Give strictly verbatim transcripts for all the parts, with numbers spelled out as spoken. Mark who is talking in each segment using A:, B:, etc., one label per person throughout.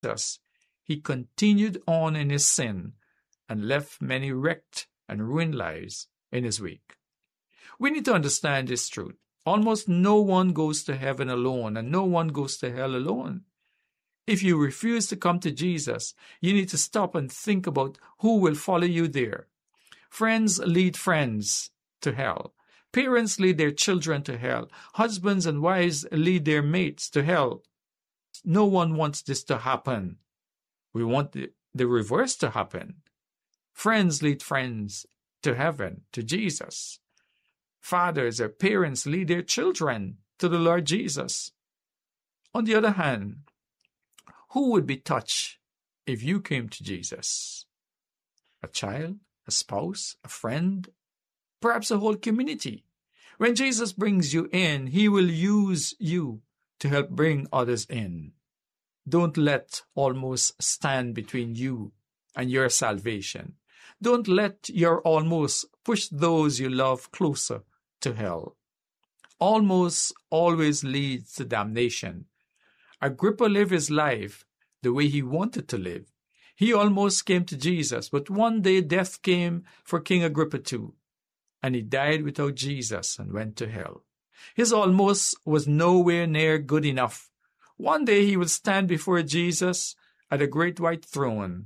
A: Jesus, he continued on in his sin and left many wrecked and ruined lives in his wake. We need to understand this truth. Almost no one goes to heaven alone, and no one goes to hell alone. If you refuse to come to Jesus, you need to stop and think about who will follow you there. Friends lead friends to hell. Parents lead their children to hell. Husbands and wives lead their mates to hell. No one wants this to happen. We want the, the reverse to happen. Friends lead friends to heaven, to Jesus. Fathers or parents lead their children to the Lord Jesus. On the other hand, who would be touched if you came to Jesus? A child, a spouse, a friend, perhaps a whole community. When Jesus brings you in, he will use you to help bring others in. Don't let almost stand between you and your salvation. Don't let your almost push those you love closer to hell. Almost always leads to damnation. Agrippa lived his life the way he wanted to live. He almost came to Jesus, but one day death came for King Agrippa too, and he died without Jesus and went to hell. His almost was nowhere near good enough. One day he would stand before Jesus at a great white throne,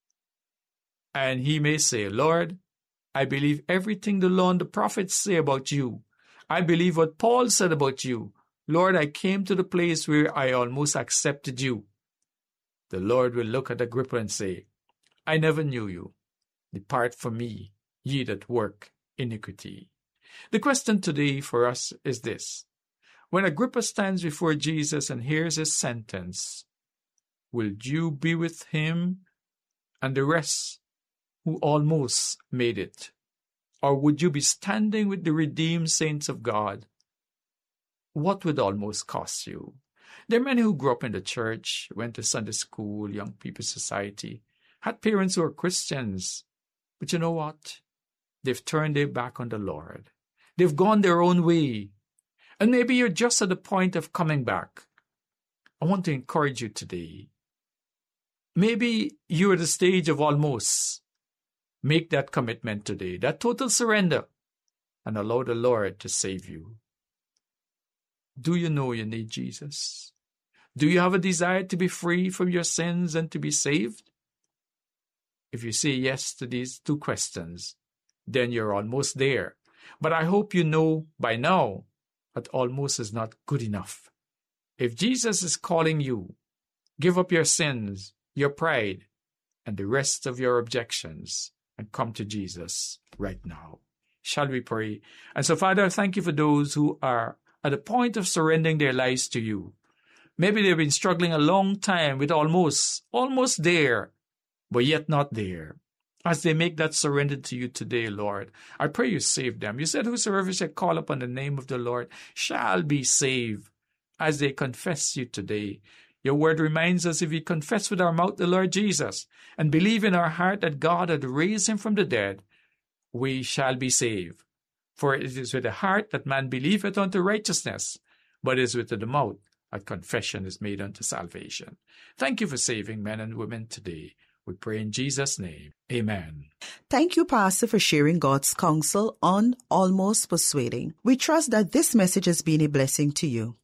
A: and he may say, Lord, I believe everything the law and the prophets say about you. I believe what Paul said about you. Lord, I came to the place where I almost accepted you. The Lord will look at Agrippa and say, I never knew you. Depart from me, ye that work iniquity. The question today for us is this. When Agrippa stands before Jesus and hears his sentence, will you be with him and the rest who almost made it? Or would you be standing with the redeemed saints of God? What would almost cost you? There are many who grew up in the church, went to Sunday school, young people's society, had parents who were Christians. But you know what? They've turned their back on the Lord. They've gone their own way. And maybe you're just at the point of coming back. I want to encourage you today. Maybe you're at the stage of almost. Make that commitment today, that total surrender, and allow the Lord to save you. Do you know you need Jesus? Do you have a desire to be free from your sins and to be saved? If you say yes to these two questions, then you're almost there. But I hope you know by now that almost is not good enough. If Jesus is calling you, give up your sins, your pride, and the rest of your objections, and come to Jesus right now. Shall we pray? And so, Father, thank you for those who are at the point of surrendering their lives to you. Maybe they've been struggling a long time with almost, almost there, but yet not there. As they make that surrender to you today, Lord, I pray you save them. You said, whosoever shall call upon the name of the Lord shall be saved. As they confess you today, your word reminds us, if we confess with our mouth the Lord Jesus and believe in our heart that God had raised him from the dead, we shall be saved. For it is with the heart that man believeth unto righteousness, but it is with the mouth that confession is made unto salvation. Thank you for saving men and women today. We pray in Jesus' name. Amen.
B: Thank you, Pastor, for sharing God's counsel on Almost Persuading. We trust that this message has been a blessing to you.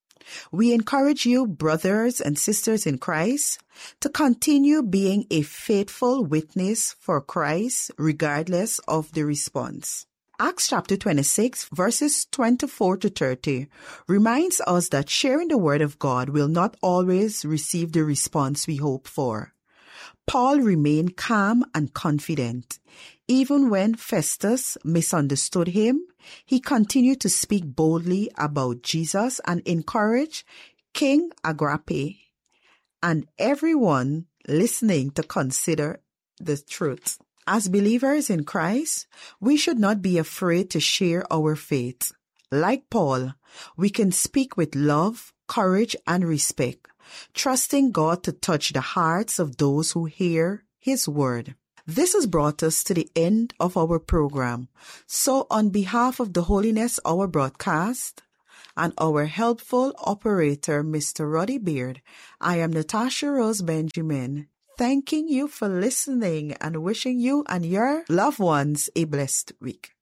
B: We encourage you, brothers and sisters in Christ, to continue being a faithful witness for Christ regardless of the response. Acts chapter twenty-six, verses twenty-four to thirty, reminds us that sharing the word of God will not always receive the response we hope for. Paul remained calm and confident. Even when Festus misunderstood him, he continued to speak boldly about Jesus and encourage King Agrippa and everyone listening to consider the truth. As believers in Christ, we should not be afraid to share our faith. Like Paul, we can speak with love, courage, and respect, trusting God to touch the hearts of those who hear His word. This has brought us to the end of our program. So on behalf of the Holiness Hour broadcast, and our helpful operator, Mister Roddy Beard. I am Natasha Rose Benjamin, thanking you for listening and wishing you and your loved ones a blessed week.